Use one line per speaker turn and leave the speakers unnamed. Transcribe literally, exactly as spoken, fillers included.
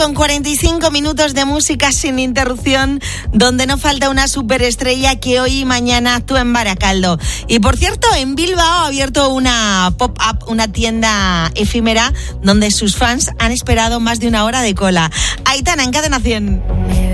con cuarenta y cinco minutos de música sin interrupción, donde no falta una superestrella que hoy y mañana actúa en Baracaldo. Y por cierto, en Bilbao ha abierto una pop-up, una tienda efímera, donde sus fans han esperado más de una hora de cola. Aitana, en Cadena cien.